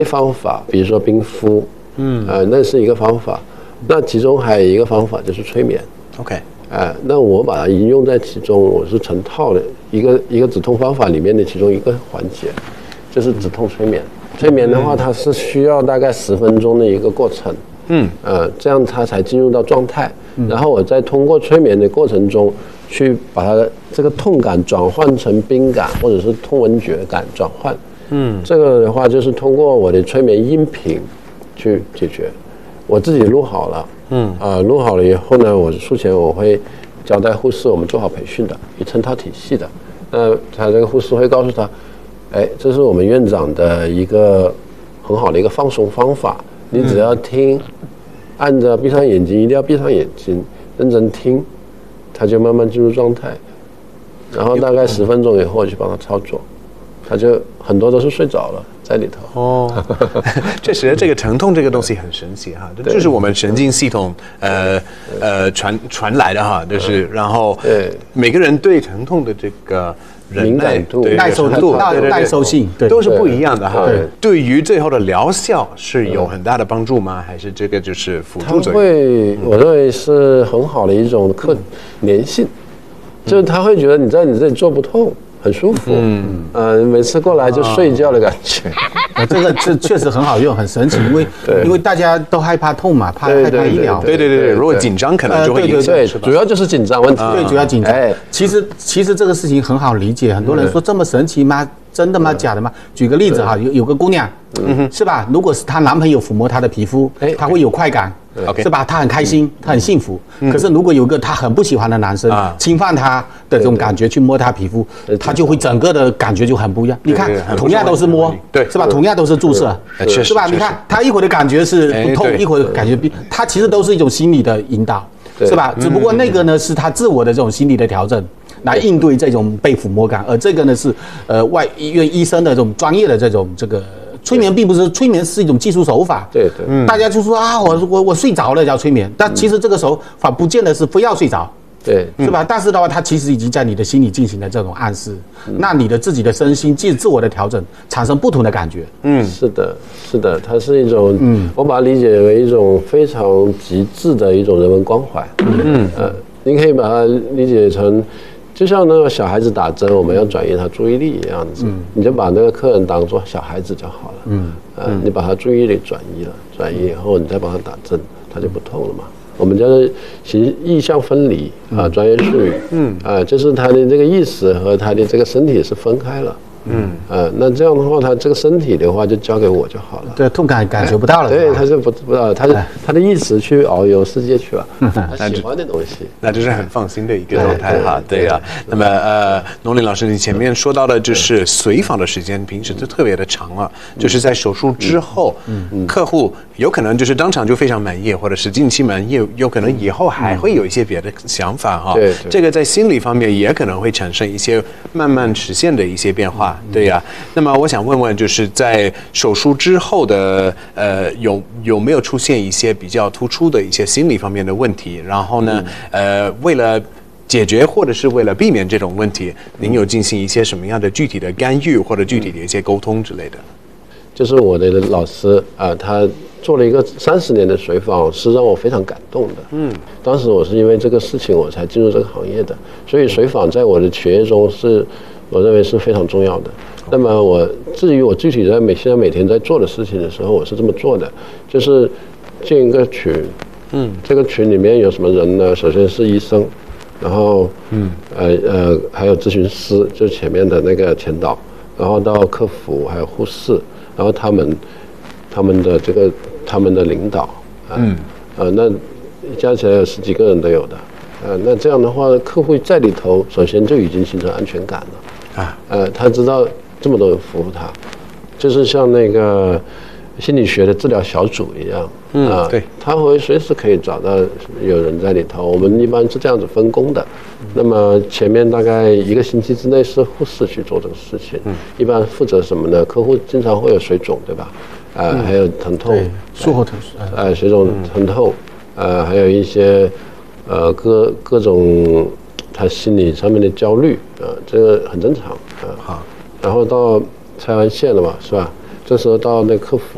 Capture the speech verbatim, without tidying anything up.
方法，比如说冰敷，嗯，呃，那是一个方法。那其中还有一个方法就是催眠。 OK， 呃，那我把它应用在其中，我是成套的一个一个止痛方法里面的其中一个环节，就是止痛催眠。催眠的话，它是需要大概十分钟的一个过程。嗯，呃，这样它才进入到状态。然后我再通过催眠的过程中，去把它这个痛感转换成冰感，或者是痛闻觉感转换。嗯，这个的话就是通过我的催眠音频去解决。我自己录好了，嗯，啊、呃，录好了以后呢，我术前我会交代护士，我们做好培训的，一成套体系的。那他这个护士会告诉他，哎，这是我们院长的一个很好的一个放松方法，你只要听，按着闭上眼睛，一定要闭上眼睛，认真听，他就慢慢进入状态。然后大概十分钟以后，我去帮他操作，他就很多都是睡着了。在里头哦，确实，这个疼痛这个东西很神奇哈，这就是我们神经系统呃呃传传来的哈，就是然后每个人对疼痛的这个敏感度、 耐受度、耐受性都是不一样的哈。对于最后的疗效是有很大的帮助吗？还是这个就是辅助作用？ 会，我认为是很好的一种可粘性，就是他会觉得你在你这里做不痛。很舒服，嗯，呃，每次过来就睡觉的感觉， 啊，这个这确实很好用，很神奇，因为因为大家都害怕痛嘛，怕害怕医疗， 对对对，如果紧张可能就会影响， 对，主要就是紧张问题， 对，主要紧张。哎，其实其实这个事情很好理解，很多人说这么神奇吗？真的吗？假的吗？举个例子哈，有有个姑娘，嗯，是吧？如果是她男朋友抚摸她的皮肤，哎，她会有快感。是吧？她很开心，她很幸福。可是如果有个她很不喜欢的男生侵犯她的这种感觉，去摸她皮肤，她就会整个的感觉就很不一样。你看，同样都是摸，对，是吧？同样都是注射，是吧？你看，她一会儿的感觉是不痛，一会儿感觉比，她其实都是一种心理的引导，是吧？只不过那个呢是她自我的这种心理的调整。来应对这种被抚摸感，而这个呢是呃外医院医生的这种专业的这种这个催眠，并不是催眠是一种技术手法。 对对，嗯、 大家就说啊，我我我睡着了叫催眠，但其实这个手法不见得是非要睡着。 对， 是吧？但是的话，它其实已经在你的心里进行了这种暗示，嗯、那你的自己的身心自自我的调整，产生不同的感觉。 嗯，是的，是的，它是一种，嗯，我把它理解为一种非常极致的一种人文关怀。嗯呃，你可以把它理解成。就像那个小孩子打针，我们要转移他注意力一样子，嗯、你就把那个客人当做小孩子就好了。嗯，呃，你把他注意力转移了，转移以后，你再帮他打针，他就不痛了嘛。我们叫做形意象分离啊，专业术语。嗯，啊，就是他的这个意识和他的这个身体是分开了。嗯，呃，那这样的话，他这个身体的话就交给我就好了。 对，痛感感觉不到了。 对，他就不不知道，他他的意识去遨游世界去了，他喜欢的东西， 那就是很放心的一个状态哈。对呀，那么呃，农林老师，你前面说到的就是随访的时间，平时就特别的长啊，就是在手术之后，嗯，客户有可能就是当场就非常满意，或者是近期满意，有可能以后还会有一些别的想法哈。对，这个在心理方面也可能会产生一些慢慢实现的一些变化。对呀、啊，那么我想问问，就是在手术之后的呃，有有没有出现一些比较突出的一些心理方面的问题？然后呢，呃，为了解决或者是为了避免这种问题，您有进行一些什么样的具体的干预或者具体的一些沟通之类的？ 就是我的老师啊、呃，他做了一个三十年的随访，是让我非常感动的。嗯，当时我是因为这个事情我才进入这个行业的，所以随访在我的学业中是。我认为是非常重要的。那么我至于我具体在每现在每天在做的事情的时候，我是这么做的，就是建一个群，嗯，这个群里面有什么人呢？首先是医生，然后嗯呃呃还有咨询师，就是前面的那个前导，然后到客服还有护士，然后他们他们的这个他们的领导，啊、嗯呃那加起来有十几个人都有的。呃，那这样的话，客户在里头，首先就已经形成安全感了。啊，呃，他知道这么多人服务他，就是像那个心理学的治疗小组一样。嗯，啊，对，他会随时可以找到有人在里头。我们一般是这样子分工的。嗯、那么前面大概一个星期之内是护士去做这个事情。嗯，一般负责什么呢？客户经常会有水肿，对吧？呃，嗯、还有疼痛， 术后疼， 呃，水肿、疼痛，呃，还有一些。呃，各各种他心理上面的焦虑啊、呃，这个很正常啊。好，然后到拆完线了嘛，是吧？这时候到那客服